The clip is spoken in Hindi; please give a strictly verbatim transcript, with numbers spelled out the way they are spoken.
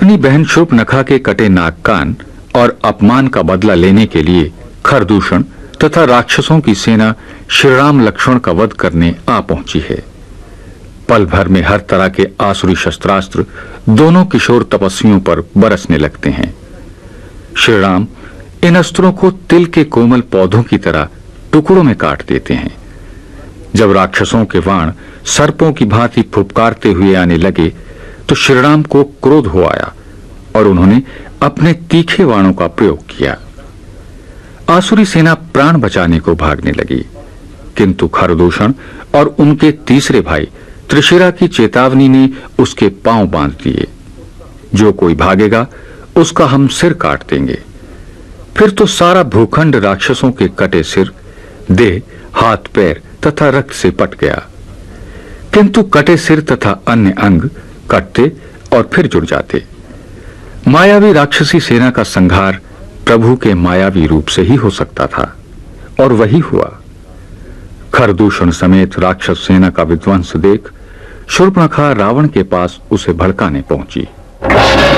अपनी बहन शूर्पणखा के कटे नाक कान और अपमान का बदला लेने के लिए खरदूषण तथा राक्षसों की सेना श्रीराम लक्ष्मण का वध करने आ पहुंची है। पल भर में हर तरह के आसुरी शस्त्रास्त्र दोनों किशोर तपस्वियों पर बरसने लगते हैं। श्रीराम इन अस्त्रों को तिल के कोमल पौधों की तरह टुकड़ों में काट देते हैं। जब राक्षसों के बाण सर्पों की भांति फुफकारते हुए आने लगे तो श्रीराम को क्रोध हो आया और उन्होंने अपने तीखे बाणों का प्रयोग किया। आसुरी सेना प्राण बचाने को भागने लगी, किंतु खरदूषण और उनके तीसरे भाई त्रिशिरा की चेतावनी ने उसके पांव बांध दिए। जो कोई भागेगा उसका हम सिर काट देंगे। फिर तो सारा भूखंड राक्षसों के कटे सिर, देह, हाथ पैर तथा रक्त से पट गया, किंतु कटे सिर तथा अन्य अंग कटते और फिर जुड़ जाते। मायावी राक्षसी सेना का संहार प्रभु के मायावी रूप से ही हो सकता था, और वही हुआ। खरदूषण समेत राक्षस सेना का विध्वंस देख शूर्पणखा रावण के पास उसे भड़काने पहुंची।